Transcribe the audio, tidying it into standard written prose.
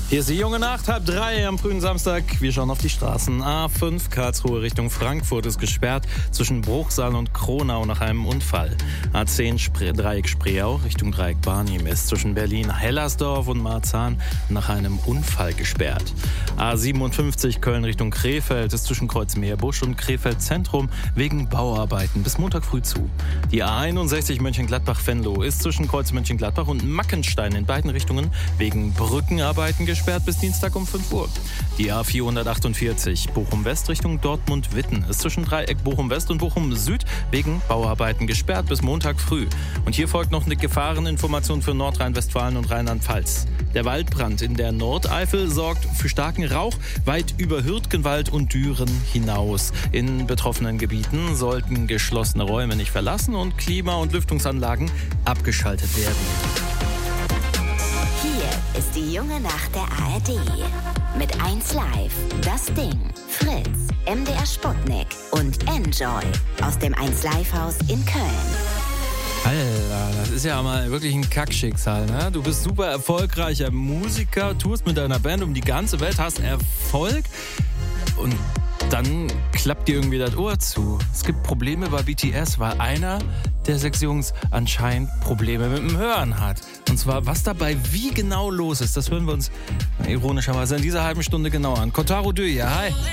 Hier ist die junge Nacht, 2:30 am frühen Samstag. Wir schauen auf die Straßen. A5 Karlsruhe Richtung Frankfurt ist gesperrt zwischen Bruchsal und Kronau nach einem Unfall. A10 Dreieck Spreeau Richtung Dreieck Barnim ist zwischen Berlin-Hellersdorf und Marzahn nach einem Unfall gesperrt. A57 Köln Richtung Krefeld ist zwischen Kreuzmeerbusch und Krefeld Zentrum wegen Bauarbeiten bis Montag früh zu. Die A61 Mönchengladbach-Venlo ist zwischen Kreuz Mönchengladbach und Mackenstein in beiden Richtungen wegen Brückenarbeiten gesperrt bis Dienstag um 5 Uhr. Die A448 Bochum-West Richtung Dortmund-Witten ist zwischen Dreieck Bochum-West und Bochum-Süd wegen Bauarbeiten gesperrt bis Montag früh. Und hier folgt noch eine Gefahreninformation für Nordrhein-Westfalen und Rheinland-Pfalz. Der Waldbrand in der Nordeifel sorgt für starken Rauch weit über Hürtgenwald und Düren hinaus. In betroffenen Gebieten sollten geschlossene Räume nicht verlassen und Klima- und Lüftungsanlagen abgeschaltet werden. Hier ist die junge Nacht der ARD. Mit 1Live, Das Ding, Fritz, MDR Sputnik und Enjoy aus dem 1Live-Haus in Köln. Alter, das ist ja mal wirklich ein Kackschicksal, ne? Du bist super erfolgreicher Musiker, tourst mit deiner Band um die ganze Welt, hast Erfolg und dann klappt dir irgendwie das Ohr zu. Es gibt Probleme bei BTS, weil einer der 6 Jungs anscheinend Probleme mit dem Hören hat. Und zwar, was dabei wie genau los ist, das hören wir uns ironischerweise in dieser halben Stunde genau an. Kotaro Döje, hi.